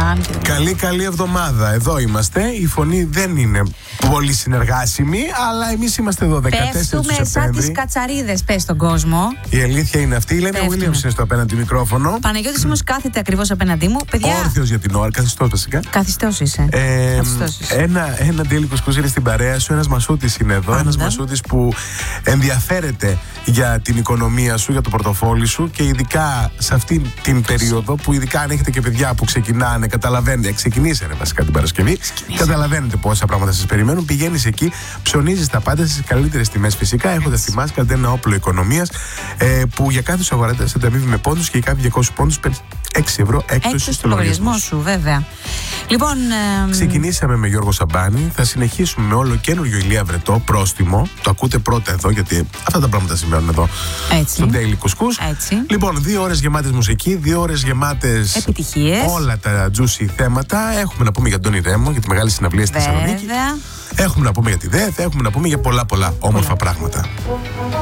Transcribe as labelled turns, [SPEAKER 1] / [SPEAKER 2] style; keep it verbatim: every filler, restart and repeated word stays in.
[SPEAKER 1] Σαμπάνη.
[SPEAKER 2] Καλή, καλή εβδομάδα. Εδώ είμαστε. Η φωνή δεν είναι πολύ συνεργάσιμη, αλλά εμείς είμαστε εδώ δεκατέσσερις του
[SPEAKER 1] Πέφτουμε σαν τις
[SPEAKER 2] Σεπτέμβρη.
[SPEAKER 1] κατσαρίδες, πες στον κόσμο.
[SPEAKER 2] Η αλήθεια είναι αυτή. Η Λένα
[SPEAKER 1] Πέφτουμε.
[SPEAKER 2] Williams είναι στο απέναντι μικρόφωνο.
[SPEAKER 1] Παναγιώτης όμως κάθεται ακριβώς απέναντί μου. Παιδιά,
[SPEAKER 2] Όρθιος για την ώρα, καθιστός βασικά.
[SPEAKER 1] καθιστός είσαι.
[SPEAKER 2] Ε,
[SPEAKER 1] Καθιστός είσαι.
[SPEAKER 2] ένα ένα Ντέλη Κουσκούς είναι στην παρέα σου. Ένας Μασούτης είναι εδώ.
[SPEAKER 1] Πάντα.
[SPEAKER 2] Ένας Μασούτης που ενδιαφέρεται για την οικονομία σου, για το πορτοφόλι σου και ειδικά σε αυτή την περίοδο που ειδικά αν έχετε και παιδιά που ξεκινάνε, καταλαβαίνετε, ξεκινήσανε βασικά την Παρασκευή, καταλαβαίνετε πόσα πράγματα σας περιμένουν. Πηγαίνεις εκεί, ψωνίζεις τα πάντα στις καλύτερες τιμές φυσικά, έχοντας τη Mastercard ένα όπλο οικονομίας ε, που για κάθε σου αγορά σε ανταμείβει με πόντους και για κάθε διακόσιους πόντους παίρνεις έξι ευρώ έκπτωση στο λογαριασμό
[SPEAKER 1] σου, βέβαια. Λοιπόν. Ε,
[SPEAKER 2] Ξεκινήσαμε με Γιώργο Σαμπάνη, θα συνεχίσουμε με όλο καινούριο Ηλία Βρετό, πρόστιμο. Το ακούτε πρώτα εδώ, γιατί αυτά τα πράγματα σημαίνουν εδώ
[SPEAKER 1] Έτσι.
[SPEAKER 2] στο Daily Couscous.
[SPEAKER 1] Έτσι.
[SPEAKER 2] Λοιπόν, δύο ώρες γεμάτες μουσική, δύο ώρες γεμάτες
[SPEAKER 1] επιτυχίες.
[SPEAKER 2] όλα τα juicy θέματα. Έχουμε να πούμε για τον Ρέμο, για τη μεγάλη συναυλία στη Θεσσαλονίκη.
[SPEAKER 1] Βέβαια.
[SPEAKER 2] Έχουμε να πούμε για τη ΔΕΘ, έχουμε να πούμε για πολλά πολλά όμορφα πράγματα.